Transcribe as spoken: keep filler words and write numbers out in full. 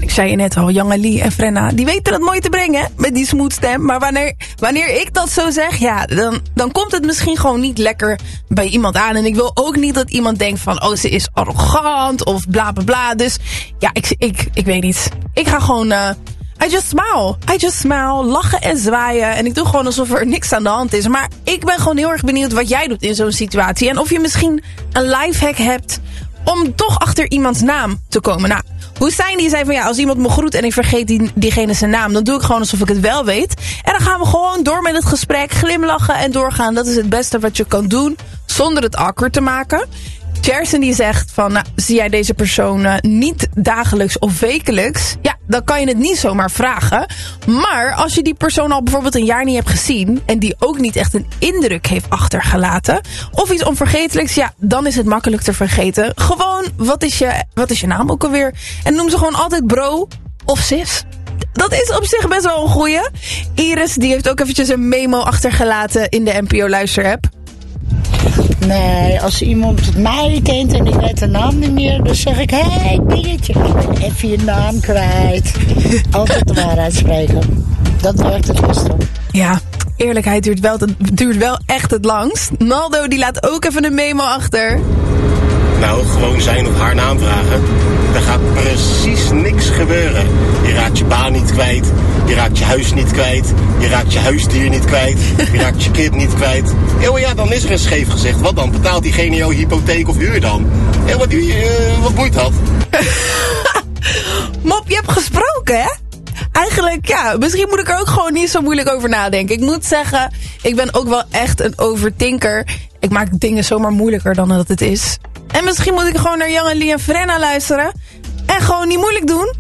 ik zei je net al, Young Ali en Frenna, die weten het mooi te brengen met die smooth stem. Maar wanneer, wanneer ik dat zo zeg, ja, dan, dan komt het misschien gewoon niet lekker bij iemand aan. En ik wil ook niet dat iemand denkt van, oh, ze is arrogant of bla bla bla. Dus ja, ik, ik, ik weet niet. Ik ga gewoon... Uh, I just smile. I just smile. Lachen en zwaaien. En ik doe gewoon alsof er niks aan de hand is. Maar ik ben gewoon heel erg benieuwd wat jij doet in zo'n situatie. En of je misschien een lifehack hebt om toch achter iemands naam te komen. Nou, Hussein die zei van ja, als iemand me groet en ik vergeet die, diegene zijn naam, dan doe ik gewoon alsof ik het wel weet. En dan gaan we gewoon door met het gesprek, glimlachen en doorgaan. Dat is het beste wat je kan doen zonder het awkward te maken. Chersen die zegt van, nou, zie jij deze persoon uh, niet dagelijks of wekelijks? Ja, dan kan je het niet zomaar vragen. Maar als je die persoon al bijvoorbeeld een jaar niet hebt gezien en die ook niet echt een indruk heeft achtergelaten, of iets onvergetelijks, ja, dan is het makkelijk te vergeten. Gewoon, wat is je, wat is je naam ook alweer? En noem ze gewoon altijd bro of sis. Dat is op zich best wel een goeie. Iris die heeft ook eventjes een memo achtergelaten in de N P O Luisterapp. Nee, als iemand mij kent en ik weet de naam niet meer, dan zeg ik, hé, hey, Pietje, ik ben even je naam kwijt. Altijd de waarheid spreken. Dat werkt het beste. Ja, eerlijkheid duurt wel, duurt wel echt het langst. Naldo die laat ook even een memo achter. Nou, gewoon zijn of haar naam vragen. Er gaat precies niks gebeuren. Je raakt je baan niet kwijt. Je raakt je huis niet kwijt. Je raakt je huisdier niet kwijt. Je raakt je kind niet kwijt. Oh ja, dan is er een scheef gezegd. Wat dan? Betaalt diegene jouw hypotheek of huur dan? Ja, wat, uh, wat boeit dat? Mop, je hebt gesproken, hè? Eigenlijk, ja, misschien moet ik er ook gewoon niet zo moeilijk over nadenken. Ik moet zeggen, ik ben ook wel echt een overthinker. Ik maak dingen zomaar moeilijker dan dat het is. En misschien moet ik gewoon naar Young Ali en Frenna luisteren. En gewoon niet moeilijk doen.